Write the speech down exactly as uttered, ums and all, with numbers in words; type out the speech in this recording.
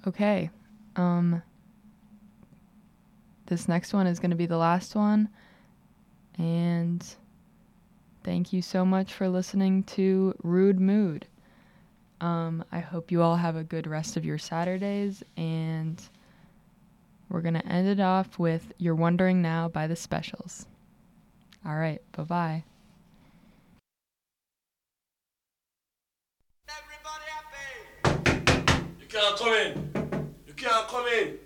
Okay. Um, this next one is going to be the last one. And thank you so much for listening to Rude Mood. Um, I hope you all have a good rest of your Saturdays, and we're going to end it off with You're Wondering Now by The Specials. All right, bye-bye. Everybody happy! You can't come in. You can't come in.